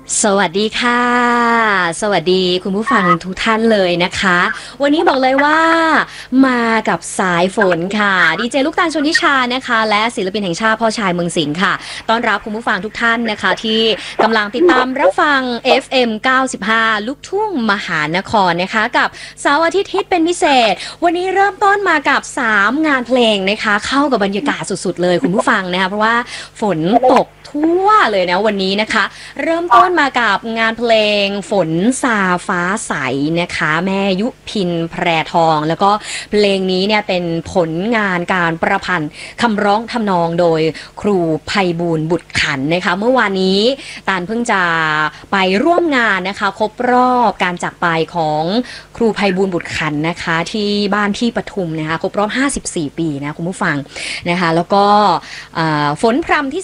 สวัสดีค่ะสวัสดีคุณผู้ฟังทุกท่านเลยนะคะวันนี้บอกเลยว่ามากับสายฝนค่ะดีเจลูกตาลชนทิชานะคะและศิลปินแห่งชาติพ่อชายเมืองสิงห์ค่ะต้อนรับคุณผู้ฟังทุกท่านนะคะที่กำลังติดตามรับฟัง FM 95ลูกทุ่งมหานครนะคะกับเสาร์อาทิตย์ฮิตเป็นพิเศษวันนี้เริ่มต้นมากับ3งานเพลงนะคะเข้ากับบรรยากาศสุดๆเลยคุณผู้ฟังนะคะเพราะว่าฝนตกทั่วเลยนะวันนี้นะคะเริ่มต้นมากับงานเพลงฝนซาฟ้าใสนะคะแม่ยุพินแพรทองแล้วก็เพลงนี้เนี่ยเป็นผลงานการประพันธ์คำร้องทำนองโดยครูไพบูลย์บุตรขันนะคะเมื่อวานนี้ตาลเพิ่งจะไปร่วมงานนะคะครบรอบการจากไปของครูไพบูลย์บุตรขันนะคะที่บ้านที่ปทุมนะคะครบรอบ54 ปีนะคุณผู้ฟังนะคะแล้วก็ฝนพรำที่